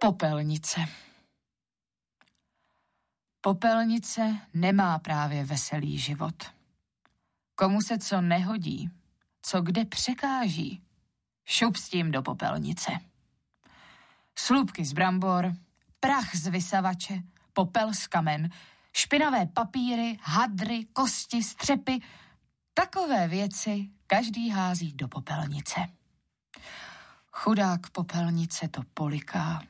Popelnice. Popelnice nemá právě veselý život. Komu se co nehodí, co kde překáží, šup s tím do popelnice. Slupky z brambor, prach z vysavače, popel z kamen, špinavé papíry, hadry, kosti, střepy, takové věci každý hází do popelnice. Chudák popelnice to poliká,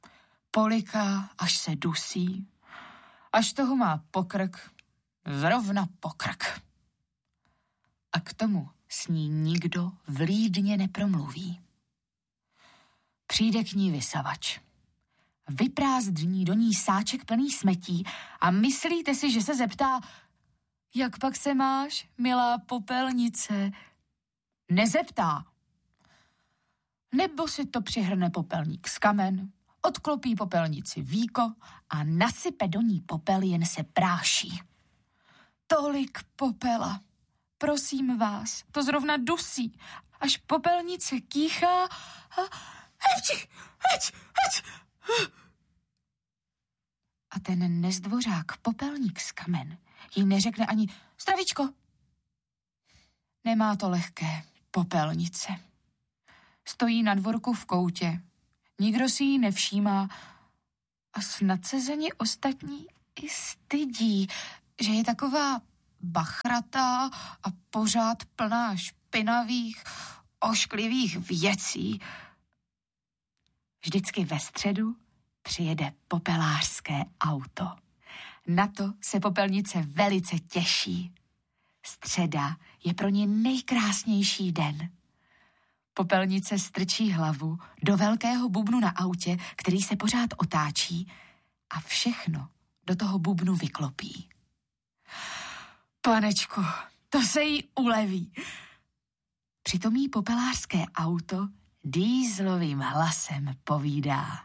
až se dusí, až toho má pokrk, zrovna pokrk. A k tomu s ní nikdo vlídně nepromluví. Přijde k ní vysavač. Vyprázdní do ní sáček plný smetí a myslíte si, že se zeptá, jak pak se máš, milá popelnice? Nezeptá. Nebo si to přihrne popelník z kamen, odklopí popelnici víko a nasype do ní popel, jen se práší. Tolik popela, prosím vás, to zrovna dusí, až popelnice kýchá a ten nezdvořák popelník z kamen jí neřekne ani zdravíčko. Nemá to lehké, popelnice. Stojí na dvorku v koutě. Nikdo si jí nevšímá a snad se za ní ostatní i stydí, že je taková bachratá a pořád plná špinavých, ošklivých věcí. Vždycky ve středu přijede popelářské auto. Na to se popelnice velice těší. Středa je pro ně nejkrásnější den. Popelnice strčí hlavu do velkého bubnu na autě, který se pořád otáčí a všechno do toho bubnu vyklopí. Panečku, to se jí uleví. Přitom jí popelářské auto dýzlovým hlasem povídá.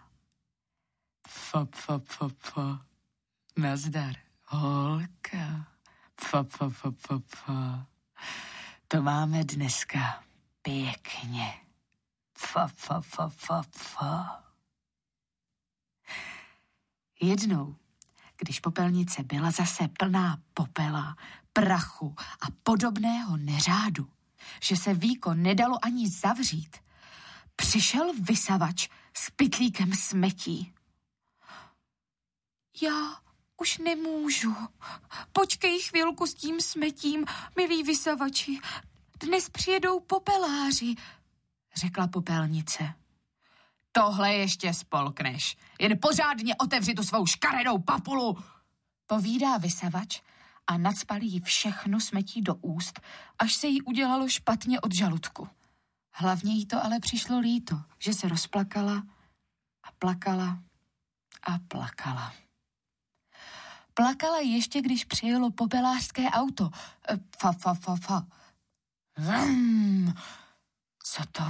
Po. Nazdar, holka. Po. To máme dneska pěkně. Po. Jednou, když popelnice byla zase plná popela, prachu a podobného neřádu, že se víko nedalo ani zavřít, přišel vysavač s pytlíkem smetí. Já už nemůžu. Počkej chvilku s tím smetím, milí vysavači. Dnes přijedou popeláři, řekla popelnice. Tohle ještě spolkneš. Jen pořádně otevři tu svou škaredou papulu, povídá vysavač a nacpal jí všechno smetí do úst, až se jí udělalo špatně od žaludku. Hlavně jí to ale přišlo líto, že se rozplakala a plakala a plakala. Plakala ještě, když přijelo popelářské auto. Fa. Co to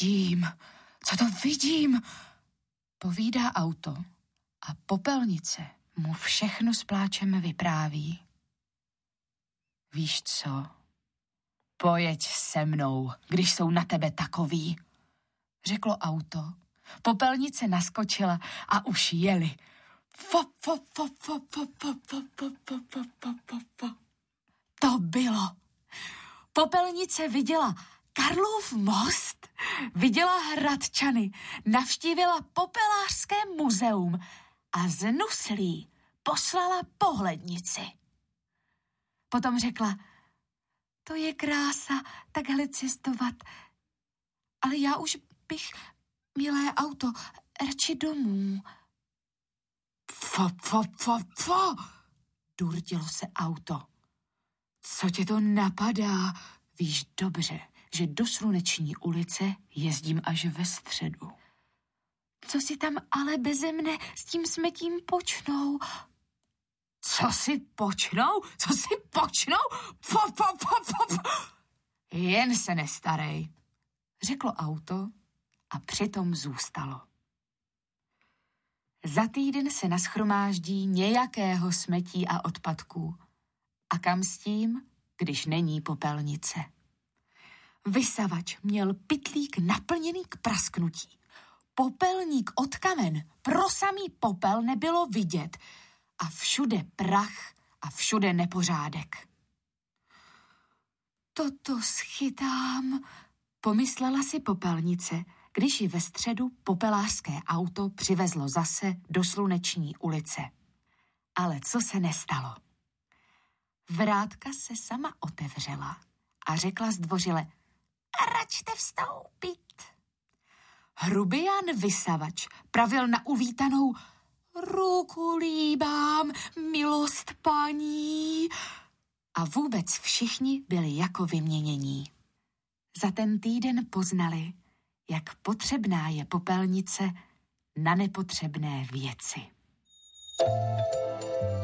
vidím, povídá auto a popelnice mu všechno s pláčem vypráví. Víš co? Pojeď se mnou, když jsou na tebe takový, řeklo auto. Popelnice naskočila a už jeli. To bylo. Popelnice viděla Karlův most, viděla Hradčany, navštívila popelářské muzeum a z Nuslí poslala pohlednici. Potom řekla, to je krása takhle cestovat, ale já už bych, milé auto, radši domů. Durdilo se auto. Co tě to napadá? Víš dobře, že do Sluneční ulice jezdím až ve středu. Co si tam ale beze mne s tím smetím počnou? Co si počnou? Jen se nestarej, řeklo auto a přitom zůstalo. Za týden se nashromáždí nějakého smetí a odpadků. A kam s tím, když není popelnice? Vysavač měl pytlík naplněný k prasknutí. popelník od kamen pro samý popel nebylo vidět a všude prach a všude nepořádek. Toto schytám, pomyslela si popelnice, když ji ve středu popelářské auto přivezlo zase do Sluneční ulice. Ale co se nestalo? Vrátka se sama otevřela a řekla zdvořile: račte vstoupit. Hrubián vysavač pravil na uvítanou: ruku líbám, milost paní. A vůbec všichni byli jako vyměnění. Za ten týden poznali, jak potřebná je popelnice na nepotřebné věci.